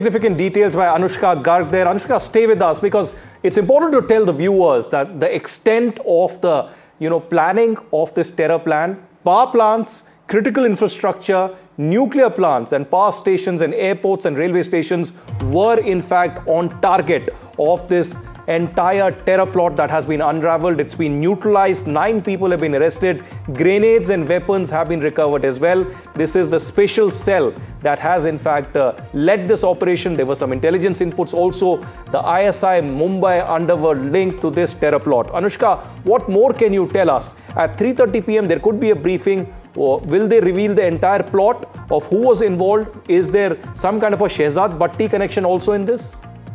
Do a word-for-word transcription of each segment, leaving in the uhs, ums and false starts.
Significant details by Anushka Garg there. Anushka, stay with us because it's important to tell the viewers that the extent of the you know planning of this terror plan, power plants, critical infrastructure, nuclear plants and power stations and airports and railway stations were in fact on target of this entire terror plot that has been unraveled. It's been neutralized. Nine people have been arrested. Grenades and weapons have been recovered as well. This is the special cell that has in fact uh, led this operation. There were some intelligence inputs also. The I S I Mumbai underworld linked to this terror plot. Anushka, what more can you tell us? At three thirty p m there could be a briefing. Or will they reveal the entire plot of who was involved? Is there some kind of a Shehzad Bhatti connection also in this?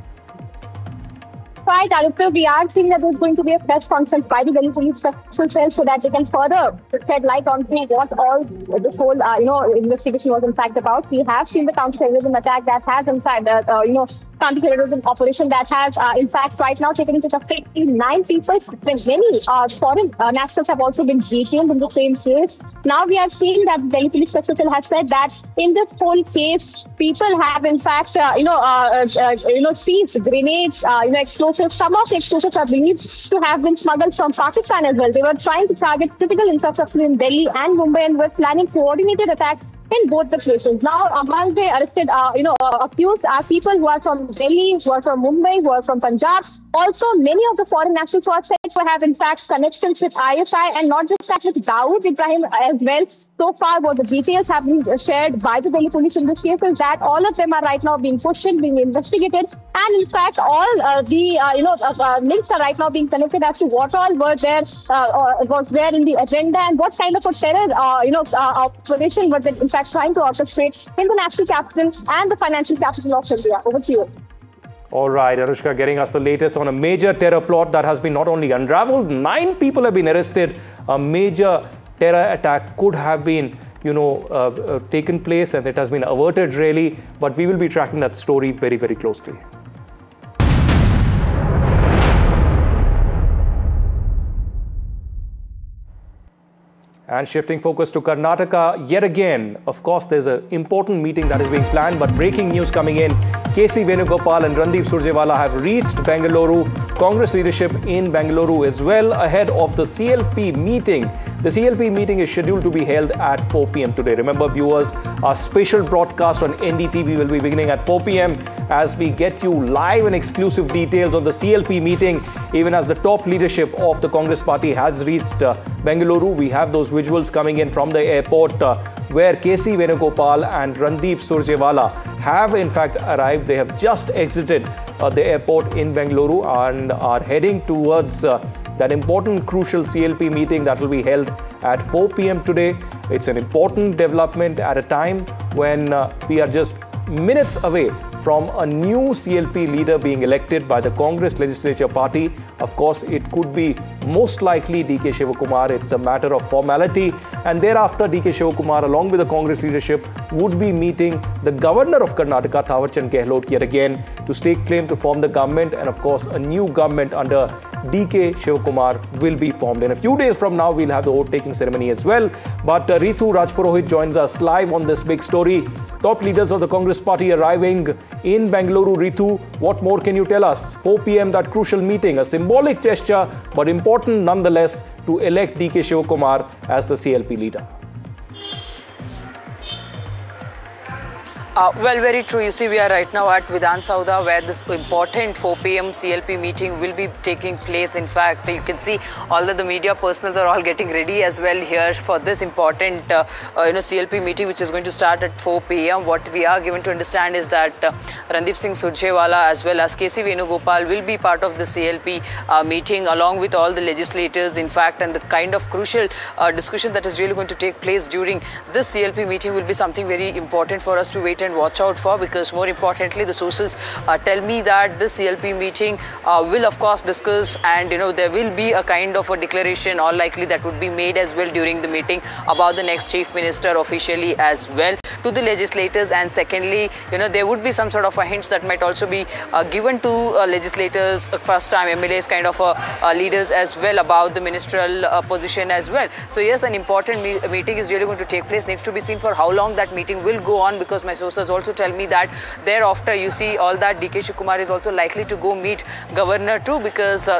Right, Aditya, we are seeing that there's going to be a press conference by the Delhi Police Special Cell so that they can further shed light on what all this whole, uh, you know, investigation was in fact about. We have seen the counter-terrorism attack that has in fact, uh, uh, you know, counter-terrorism operation that has uh, in fact right now taken into custody nine people. Many uh, foreign uh, nationals have also been detained in the same case. Now we are seeing that the Delhi Police Special Cell has said that in this whole case, people have in fact, uh, you know, uh, uh, you know, seized grenades, uh, you know, explosives. Some of the explosives are believed to have been smuggled from Pakistan as well. They were trying to target critical infrastructure in Delhi and Mumbai and were planning coordinated attacks in both the places. Now, among the arrested, uh, you know, uh, accused are people who are from Delhi, who are from Mumbai, who are from Punjab. Also, many of the foreign nationals who are said to have, in fact, connections with I S I and not just that with Dawood Ibrahim as well. So far, what the details have been shared by the Delhi police in this case is that all of them are right now being questioned, being investigated. And in fact, all uh, the, uh, you know, uh, uh, links are right now being connected as to what all were there, uh, uh, was there in the agenda and what kind of a terror, uh, you know, uh, operation were they, in fact, trying to orchestrate in the national capital and the financial capital of India. Over to you. All right, Anushka, getting us the latest on a major terror plot that has been not only unraveled, nine people have been arrested. A major terror attack could have been, you know, uh, uh, taken place and it has been averted really. But we will be tracking that story very, very closely. And shifting focus to Karnataka yet again. Of course, there's an important meeting that is being planned, but breaking news coming in. K C Venugopal and Randeep Surjewala have reached Bengaluru. Congress leadership in Bengaluru as well ahead of the C L P meeting. The C L P meeting is scheduled to be held at four p m today. Remember, viewers, our special broadcast on N D T V will be beginning at four p m as we get you live and exclusive details on the C L P meeting. Even as the top leadership of the Congress party has reached uh, Bengaluru, we have those visuals coming in from the airport uh, where K C Venugopal and Randeep Surjewala have in fact arrived. They have just exited uh, the airport in Bengaluru and are heading towards uh, that important crucial C L P meeting that will be held at four p m today. It's an important development at a time when uh, we are just minutes away from a new C L P leader being elected by the Congress Legislature Party. Of course, it could be most likely D K Shivakumar. It's a matter of formality. And thereafter, D K Shivakumar, along with the Congress leadership, would be meeting the Governor of Karnataka, Thawarchand Gehlot, yet again to stake claim to form the government. And of course, a new government under D K Shivakumar will be formed. In a few days from now, we'll have the oath-taking ceremony as well. But uh, Ritu Rajpurohit joins us live on this big story. Top leaders of the Congress party arriving in Bengaluru. Ritu, what more can you tell us? four p m, that crucial meeting, a symbolic gesture, but important nonetheless to elect D K Shivakumar as the C L P leader. Uh, well, very true. You see, we are right now at Vidhan Soudha where this important four p m C L P meeting will be taking place. In fact, you can see all of the media personals are all getting ready as well here for this important uh, uh, you know, C L P meeting, which is going to start at four p m What we are given to understand is that uh, Randeep Singh Surjewala as well as K C Venugopal will be part of the C L P uh, meeting along with all the legislators, in fact, and the kind of crucial uh, discussion that is really going to take place during this C L P meeting will be something very important for us to wait and watch out for, because more importantly, the sources uh, tell me that this C L P meeting uh, will of course discuss, and you know there will be a kind of a declaration or likely that would be made as well during the meeting about the next chief minister officially as well to the legislators. And secondly, you know there would be some sort of a hints that might also be uh, given to uh, legislators, uh, first time M L As, kind of uh, uh, leaders as well about the ministerial uh, position as well. So yes, an important me meeting is really going to take place. Needs to be seen for how long that meeting will go on, because my sources sources also tell me that thereafter, you see all that D K Shiv Kumar is also likely to go meet Governor too, because uh,